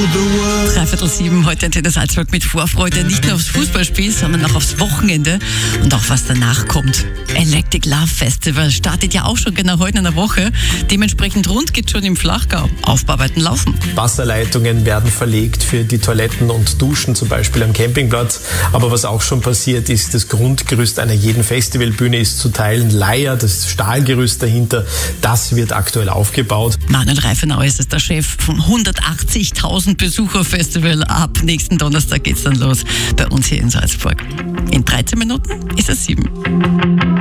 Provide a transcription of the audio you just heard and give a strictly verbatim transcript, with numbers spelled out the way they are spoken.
Dreiviertel sieben, heute Antenne Salzburg mit Vorfreude nicht nur aufs Fußballspiel, sondern auch aufs Wochenende und auch was danach kommt. Electric Love Festival startet ja auch schon genau heute in einer Woche. Dementsprechend rund geht schon im Flachgau. Aufbauarbeiten laufen. Wasserleitungen werden verlegt für die Toiletten und Duschen, zum Beispiel am Campingplatz. Aber was auch schon passiert ist, das Grundgerüst einer jeden Festivalbühne ist zu teilen Leier, das Stahlgerüst dahinter, das wird aktuell aufgebaut. Manuel Reifenau ist es, der Chef vom hundertachtzigtausend Besucher-Festival. Ab nächsten Donnerstag geht's dann los bei uns hier in Salzburg. In dreizehn Minuten ist es sieben.